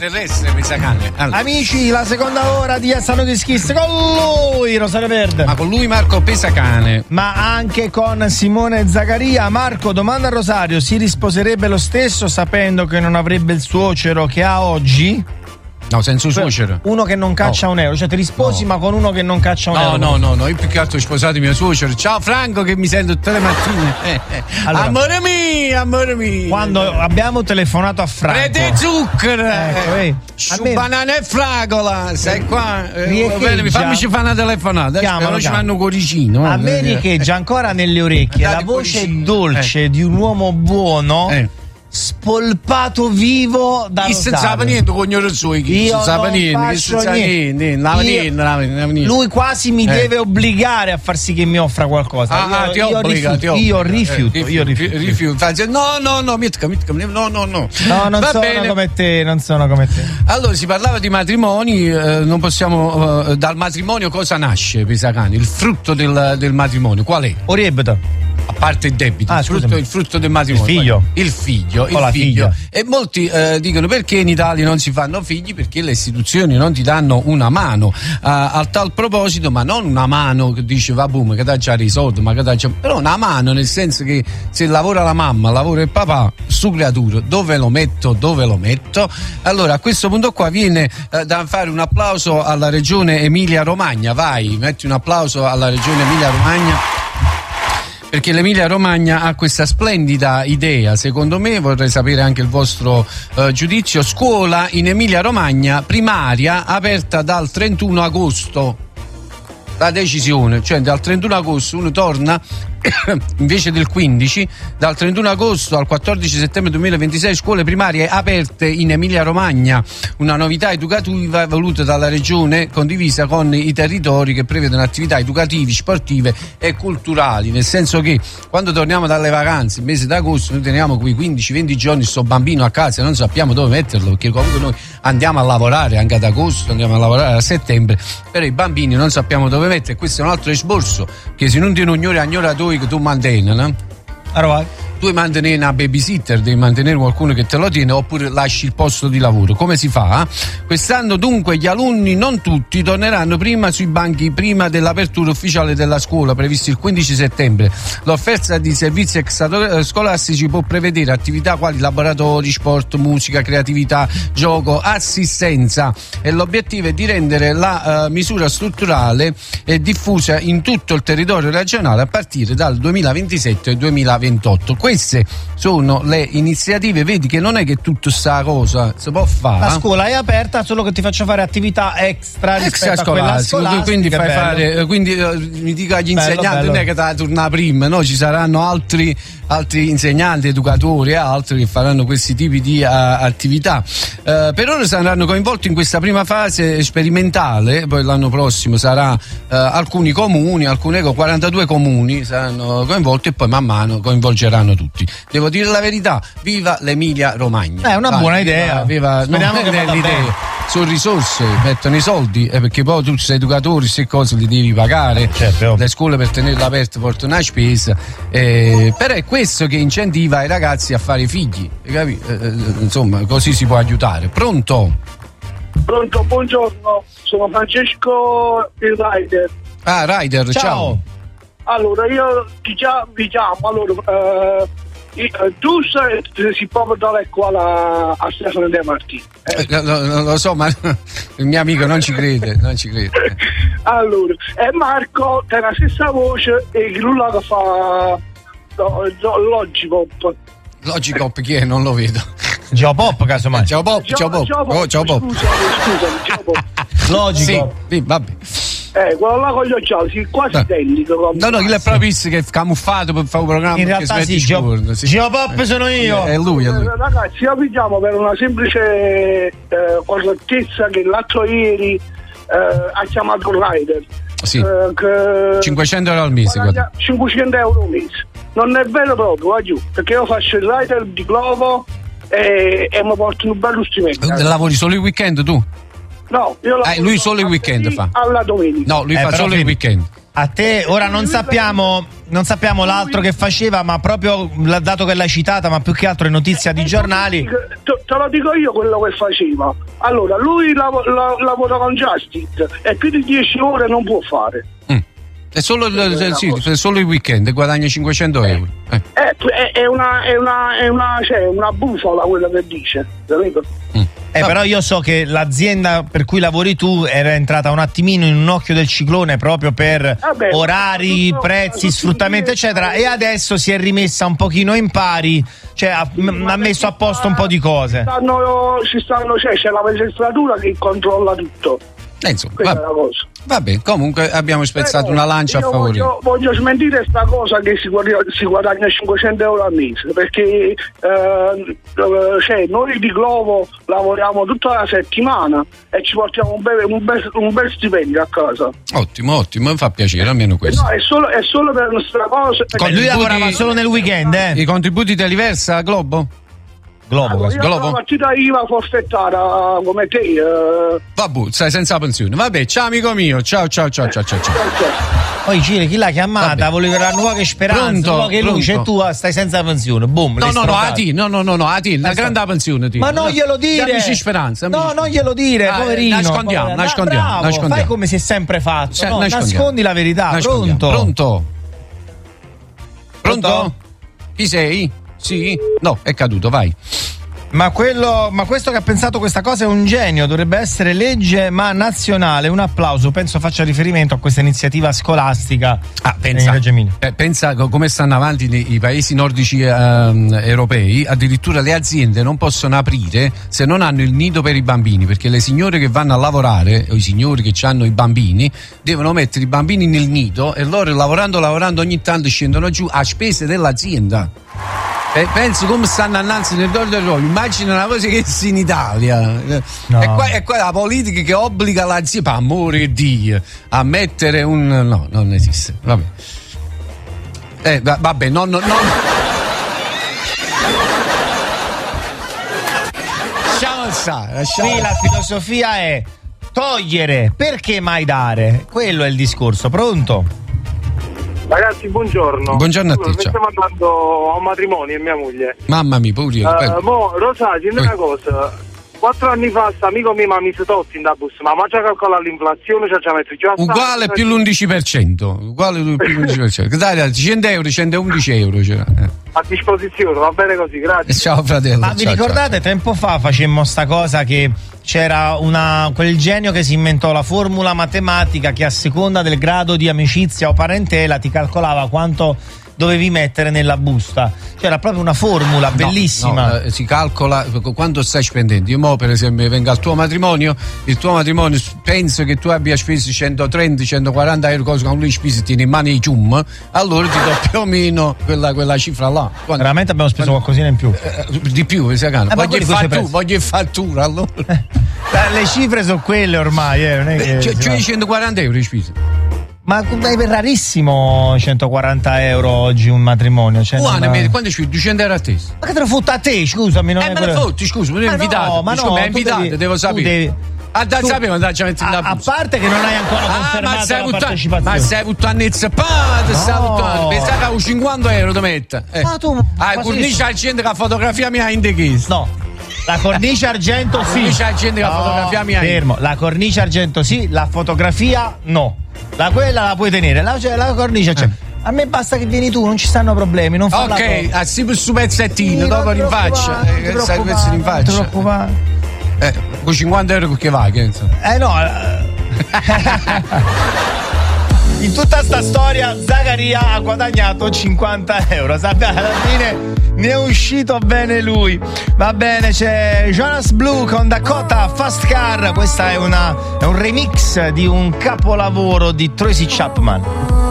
extraterrestre Pisacane. Allora. Amici, la seconda ora di Stanno di Schiss con lui Rosario Verde. Ma con lui Marco Pisacane. Ma anche con Simone Zaccaria. Marco, domanda a Rosario: si risposerebbe lo stesso sapendo che non avrebbe il suocero che ha oggi? No, senza suocero. Uno che non caccia un euro, cioè ti risposi ma con uno che non caccia un euro. No, io più che altro ho sposato mio suocero. Ciao Franco, che mi sento tutte le mattine. Allora, amore mio. Quando abbiamo telefonato a Franco, prete zucchero, su banana e fragola, sei qua. Bene, fammici fare una telefonata. Non ci fanno cuoricino. A me riecheggia ancora nelle orecchie la voce dolce di un uomo buono. Spolpato vivo da Rosario. Chi sa niente con gli suoi, lui quasi mi deve obbligare a far sì che mi offra qualcosa. Io rifiuto. No, non sono come te. Allora si parlava di matrimoni, non possiamo dal matrimonio cosa nasce, Pisacani? Il frutto del matrimonio qual è? Oriebita. A parte il debito, il frutto del matrimonio. Il figlio. E molti dicono: perché in Italia non si fanno figli? Perché le istituzioni non ti danno una mano. A tal proposito, ma non una mano che dice va boom, che dà già i soldi, ma che dà già... però una mano nel senso che se lavora la mamma, lavora il papà, su creatura, dove lo metto? Allora a questo punto qua viene da fare un applauso alla regione Emilia Romagna. Vai, metti un applauso alla regione Emilia Romagna, perché l'Emilia Romagna ha questa splendida idea, secondo me, vorrei sapere anche il vostro giudizio. Scuola in Emilia Romagna primaria aperta dal 31 agosto. La decisione, cioè dal 31 agosto uno torna invece del 15, dal 31 agosto al 14 settembre 2026 scuole primarie aperte in Emilia Romagna, una novità educativa voluta dalla regione, condivisa con i territori, che prevedono attività educative, sportive e culturali, nel senso che quando torniamo dalle vacanze il mese d'agosto noi teniamo quei 15-20 giorni sto bambino a casa e non sappiamo dove metterlo, perché comunque noi andiamo a lavorare anche ad agosto, andiamo a lavorare a settembre, però i bambini non sappiamo dove mettere. Questo è un altro esborso, che se non ti ignori agnoratori che tu mantieni, no? Allora, tu devi mantenere una babysitter, devi mantenere qualcuno che te lo tiene, oppure lasci il posto di lavoro. Come si fa? Quest'anno dunque gli alunni, non tutti, torneranno prima sui banchi prima dell'apertura ufficiale della scuola, previsto il 15 settembre. L'offerta di servizi scolastici può prevedere attività quali laboratori, sport, musica, creatività, gioco, assistenza, e l'obiettivo è di rendere la misura strutturale e diffusa in tutto il territorio regionale a partire dal 2027-2028. Queste sono le iniziative, vedi che non è che tutto sta cosa si può fare. La scuola è aperta, solo che ti faccio fare attività extra scolastica, quindi fai fare, quindi mi dico agli insegnanti, non è che da tornare prima, no? Ci saranno altri insegnanti, educatori e altri che faranno questi tipi di attività. Per ora saranno coinvolti in questa prima fase sperimentale, poi l'anno prossimo sarà alcuni comuni, 42 comuni saranno coinvolti e poi man mano coinvolgeranno tutti. Devo dire la verità, viva l'Emilia Romagna. È una buona idea. Speriamo che le idee sono risorse, mettono i soldi, perché poi tu sei educatori, queste cose li devi pagare. Certo. Le scuole per tenerle aperte portano una spesa, però è questo che incentiva i ragazzi a fare figli, insomma, così si può aiutare. Pronto, buongiorno, sono Francesco il Rider. Rider, ciao. Allora io vi chiamo, allora tu si può dare qua a Stefano De Martino. Lo so, ma il mio amico non ci crede. Allora, e Marco ha la stessa voce e lui la fa Logicop chi è? Non lo vedo. Geopop, casomai. Geopop. Scusami, Geopop. Logicop. Sì, vabbè. Quello là con gli occhiali, quasi identico. No, che è proprio visto che è camuffato per fare un programma. In realtà sì, Geopop sono io. È lui. Ragazzi, io vi chiamo per una semplice correttezza che l'altro ieri ha chiamato il Rider. Sì. 500 euro al mese. 500 euro al mese. Non è vero proprio, perché io faccio il Rider di Glovo e mi porto un bello strumento. Lavori solo il weekend tu? No, io lui solo il weekend fa. Alla domenica. No, lui fa solo il weekend. A te ora non sappiamo l'altro che faceva, ma proprio dato che l'hai citata, ma più che altro è notizia di giornali. Te lo dico io quello che faceva. Allora, lui lavora con Justice e più di 10 ore non può fare. È solo il weekend, guadagna 500 euro. È una bufala quella che dice, capito? Però io so che l'azienda per cui lavori tu era entrata un attimino in un occhio del ciclone proprio per orari, prezzi, sfruttamento eccetera, e adesso si è rimessa un pochino in pari, cioè ha messo a posto un po' di cose. C'è la magistratura che controlla tutto. Insomma, vabbè, comunque abbiamo spezzato una lancia a favore. Voglio smentire questa cosa che si guadagna 500 euro al mese, perché noi di Glovo lavoriamo tutta la settimana e ci portiamo un bel stipendio a casa. Ottimo, mi fa piacere almeno questo. No, è solo per questa cosa. Lui lavorava solo nel weekend, I contributi te li versa Globo? Globo. La partita IVA forfettata come te. Vabbè, stai senza pensione. Vabbè, ciao amico mio. Ciao. Poi Cile, chi l'ha chiamata? Vabbè. Voleva la nuova speranza, nuova luce, e tu stai senza pensione. Boom. No, a te, la grande pensione. Ma non glielo dire. Amici speranza. No, non glielo dire, poverino. Nascondiamo. Fai come si è sempre fatto. Nascondi la verità. Pronto? Chi sei? Sì? No, è caduto, vai. Ma questo che ha pensato questa cosa è un genio, dovrebbe essere legge ma nazionale. Un applauso, penso faccia riferimento a questa iniziativa scolastica. Pensa come stanno avanti i paesi nordici europei, addirittura le aziende non possono aprire se non hanno il nido per i bambini, perché le signore che vanno a lavorare o i signori che hanno i bambini devono mettere i bambini nel nido e loro lavorando ogni tanto scendono giù a spese dell'azienda. Penso come stanno annanzi nel Nord del Rolo. Immagina una cosa che sia in Italia. No. È qua la politica che obbliga l'azienda, per amore di Dio, a mettere un. No, non esiste. Vabbè, no. Lasciamo stare. Qui la filosofia è togliere, perché mai dare? Quello è il discorso. Pronto? Ragazzi, buongiorno. Buongiorno a te. Stiamo andando a un matrimonio e mia moglie. Mamma mia, pure io. Rosa, dimmi una cosa. 4 anni fa sto amico mio mi ha messo tutti in da bus, ma già calcolare l'inflazione, già messo già uguale più l'11%. Uguale più l'11%. Dai, 100 euro, 111 euro. A disposizione, va bene così, grazie. Ciao fratello. Ma vi ricordate tempo fa facemmo sta cosa che c'era quel genio che si inventò la formula matematica che a seconda del grado di amicizia o parentela ti calcolava quanto dovevi mettere nella busta. C'era proprio una formula bellissima. Si calcola quanto stai spendendo. Io mo per esempio vengo al tuo matrimonio, il tuo matrimonio penso che tu abbia speso 130-140 euro, cosa con lui spesi tieni in mano i cium, allora ti do più o meno quella cifra là. Veramente abbiamo speso qualcosina in più. Di più, voglio fattura allora. Le cifre sono quelle ormai, non è che cioè 140 euro hai speso. Ma è rarissimo 140 euro oggi un matrimonio. Quando ci 200 euro a te? Ma che te lo fotti a te, scusami? Me lo fotti, scusa, mi hai invitato. Mi hai invitato, devo sapere. Sapevo andare a mettere la busta. A parte che non hai ancora confermato la partecipazione. Ma sei puttannezza, pensavo che avevo 50 euro da mettere. Ma tu cornice argento che la fotografia mia in the case. No. La cornice argento sì. La cornice argento che la fotografia mia fermo. La cornice argento sì, la fotografia no. Quella la puoi tenere, la cornice c'è. A me basta che vieni tu, non ci stanno problemi, non fa ok, sì per su pezzettino, dopo rinfaccia. Sai pezzi rinfaccia. Non ti preoccupare. Con 50 euro che va, che insomma. No. In tutta sta storia Zaccaria ha guadagnato 50 euro. Sapete, alla fine ne è uscito bene lui. Va bene, c'è Jonas Blue con Dakota Fast Car. Questa è un remix di un capolavoro di Tracy Chapman.